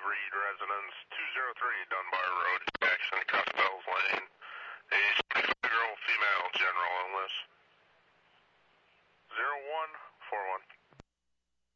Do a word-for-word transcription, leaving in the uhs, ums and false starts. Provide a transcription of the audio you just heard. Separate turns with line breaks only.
Reed residence, two oh three Dunbar Road, Jackson, Costell's Lane. A seventy-five-year-old female, general illness. zero one four one.